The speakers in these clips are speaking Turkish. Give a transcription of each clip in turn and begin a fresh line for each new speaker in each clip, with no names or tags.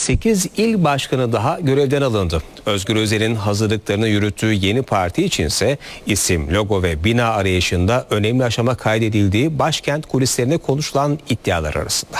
8 il başkanı daha görevden alındı. Özgür Özel'in hazırlıklarını yürüttüğü yeni parti içinse isim, logo ve bina arayışında önemli aşama kaydedildiği başkent kulislerinde konuşulan iddialar arasında.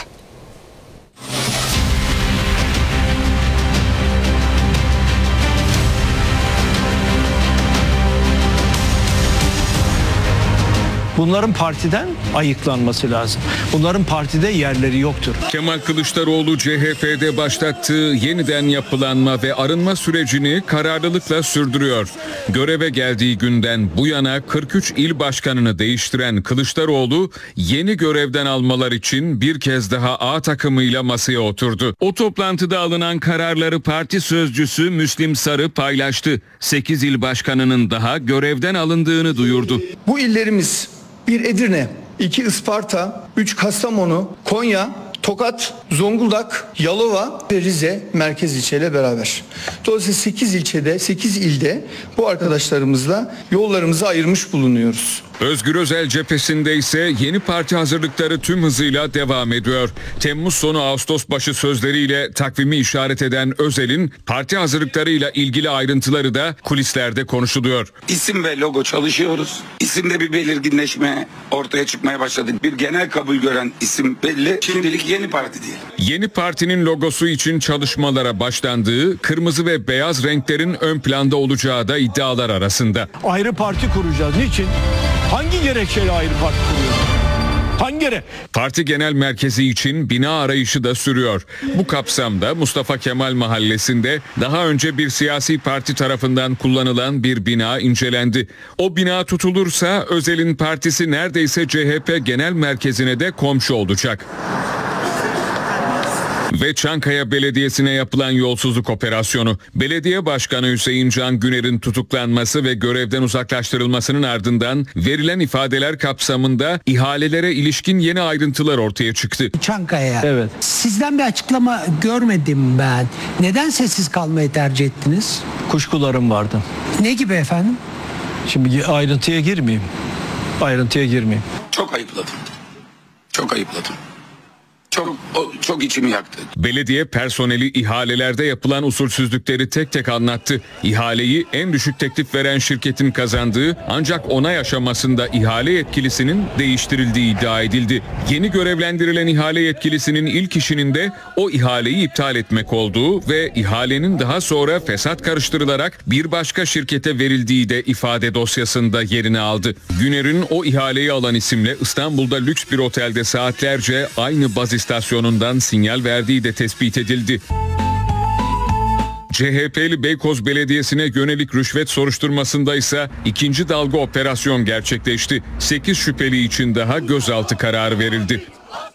Bunların partiden ayıklanması lazım. Bunların partide yerleri yoktur.
Kemal Kılıçdaroğlu CHP'de başlattığı yeniden yapılanma ve arınma sürecini kararlılıkla sürdürüyor. Göreve geldiği günden bu yana 43 il başkanını değiştiren Kılıçdaroğlu yeni görevden almalar için bir kez daha A takımıyla masaya oturdu. O toplantıda alınan kararları parti sözcüsü Müslim Sarı paylaştı. 8 il başkanının daha görevden alındığını duyurdu.
Bu illerimiz: 1 Edirne, 2 Isparta, 3 Kastamonu, Konya, Tokat, Zonguldak, Yalova ve Rize merkez ilçeyle beraber. Dolayısıyla 8 ilde bu arkadaşlarımızla yollarımızı ayırmış bulunuyoruz.
Özgür Özel cephesinde ise yeni parti hazırlıkları tüm hızıyla devam ediyor. Temmuz sonu Ağustos başı sözleriyle takvimi işaret eden Özel'in parti hazırlıklarıyla ilgili ayrıntıları da kulislerde konuşuluyor.
İsim ve logo çalışıyoruz. İsimde bir belirginleşme ortaya çıkmaya başladı. Bir genel kabul gören isim belli. Şimdilik yeni parti değil.
Yeni partinin logosu için çalışmalara başlandığı, kırmızı ve beyaz renklerin ön planda olacağı da iddialar arasında.
Ayrı parti kuracağız. Niçin? Hangi gerekçeyle ayrı parti kuruyoruz? Hangi yere?
Parti genel merkezi için bina arayışı da sürüyor. Bu kapsamda Mustafa Kemal Mahallesi'nde daha önce bir siyasi parti tarafından kullanılan bir bina incelendi. O bina tutulursa Özel'in partisi neredeyse CHP genel merkezine de komşu olacak. Ve Çankaya Belediyesi'ne yapılan yolsuzluk operasyonu. Belediye Başkanı Hüseyin Can Güner'in tutuklanması ve görevden uzaklaştırılmasının ardından verilen ifadeler kapsamında ihalelere ilişkin yeni ayrıntılar ortaya çıktı.
Çankaya.
Evet.
Sizden bir açıklama görmedim ben. Neden sessiz kalmayı tercih ettiniz?
Kuşkularım vardı.
Ne gibi efendim?
Şimdi ayrıntıya girmeyeyim.
Çok ayıpladım. Çok içimi yaktı.
Belediye personeli ihalelerde yapılan usulsüzlükleri tek tek anlattı. İhaleyi en düşük teklif veren şirketin kazandığı, ancak onay aşamasında ihale yetkilisinin değiştirildiği iddia edildi. Yeni görevlendirilen ihale yetkilisinin ilk işinin de o ihaleyi iptal etmek olduğu ve ihalenin daha sonra fesat karıştırılarak bir başka şirkete verildiği de ifade dosyasında yerini aldı. Güner'in o ihaleyi alan isimle İstanbul'da lüks bir otelde saatlerce aynı baz istasyonundan sinyal verdiği de tespit edildi. CHP'li Beykoz Belediyesi'ne yönelik rüşvet soruşturmasında ise ikinci dalga operasyon gerçekleşti. 8 şüpheli için daha gözaltı kararı verildi.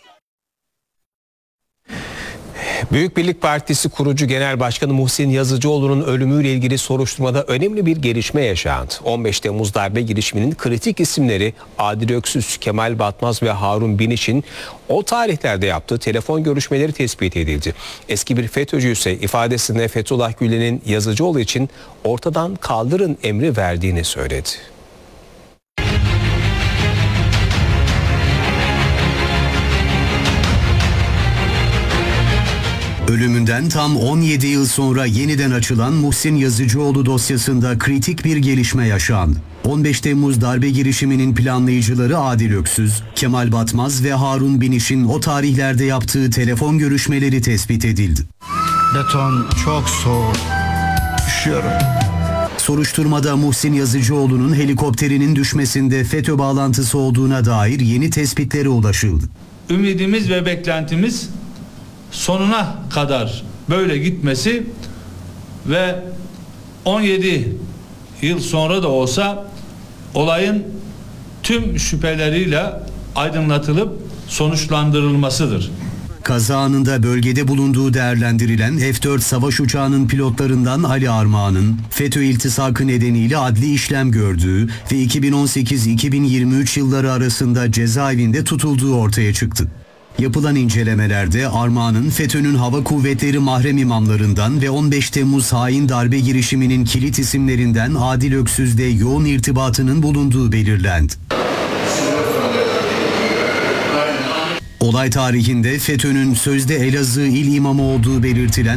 Büyük Birlik Partisi kurucu Genel Başkanı Muhsin Yazıcıoğlu'nun ölümüyle ilgili soruşturmada önemli bir gelişme yaşandı. 15 Temmuz darbe girişiminin kritik isimleri Adil Öksüz, Kemal Batmaz ve Harun Biniş'in o tarihlerde yaptığı telefon görüşmeleri tespit edildi. Eski bir FETÖ'cü ise ifadesinde Fethullah Gülen'in Yazıcıoğlu için ortadan kaldırın emri verdiğini söyledi.
Ölümünden tam 17 yıl sonra yeniden açılan Muhsin Yazıcıoğlu dosyasında kritik bir gelişme yaşandı. 15 Temmuz darbe girişiminin planlayıcıları Adil Öksüz, Kemal Batmaz ve Harun Biniş'in o tarihlerde yaptığı telefon görüşmeleri tespit edildi.
Beton çok soğuk. Üşüyorum.
Soruşturmada Muhsin Yazıcıoğlu'nun helikopterinin düşmesinde FETÖ bağlantısı olduğuna dair yeni tespitlere ulaşıldı.
Ümidimiz ve beklentimiz sonuna kadar böyle gitmesi ve 17 yıl sonra da olsa olayın tüm şüpheleriyle aydınlatılıp sonuçlandırılmasıdır.
Kaza anında bölgede bulunduğu değerlendirilen F-4 savaş uçağının pilotlarından Ali Armağan'ın FETÖ iltisakı nedeniyle adli işlem gördüğü ve 2018-2023 yılları arasında cezaevinde tutulduğu ortaya çıktı. Yapılan incelemelerde Armağan'ın FETÖ'nün hava kuvvetleri mahrem imamlarından ve 15 Temmuz hain darbe girişiminin kilit isimlerinden Adil Öksüz'de yoğun irtibatının bulunduğu belirlendi. Olay tarihinde FETÖ'nün sözde Elazığ il imamı olduğu belirtilen